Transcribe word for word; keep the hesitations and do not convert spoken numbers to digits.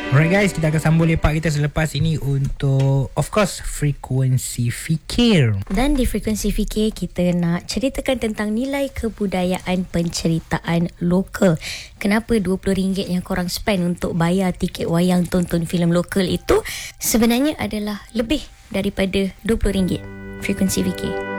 Alright guys, kita akan sambung lepak kita selepas ini untuk, of course, Frekuensi Fikir. Dan di Frekuensi Fikir, kita nak ceritakan tentang nilai kebudayaan penceritaan lokal. Kenapa dua puluh ringgit yang korang spend untuk bayar tiket wayang tonton filem lokal itu sebenarnya adalah lebih daripada dua puluh ringgit. Frekuensi Fikir.